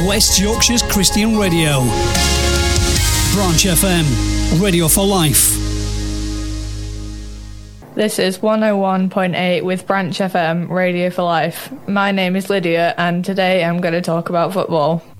West Yorkshire's Christian radio. Branch FM, radio for life. This is 101.8 with Branch FM, radio for life. My name is Lydia and today I'm going to talk about football.